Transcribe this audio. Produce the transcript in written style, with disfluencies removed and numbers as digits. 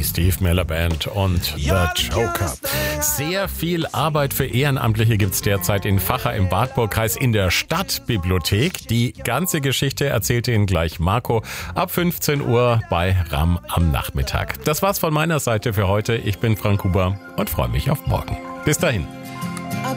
Steve Miller Band und The Joker. Sehr viel Arbeit für Ehrenamtliche gibt's derzeit in Vacha im Wartburgkreis in der Stadtbibliothek. Die ganze Geschichte erzählt Ihnen gleich Marco ab 15 Uhr bei RAM am Nachmittag. Das war's von meiner Seite für heute. Ich bin Frank Huber und freue mich auf morgen. Bis dahin.